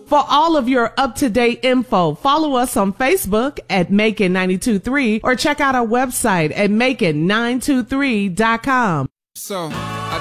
For all of your up-to-date info, follow us on Facebook at Macon 923 or check out our website at Macon923.com. So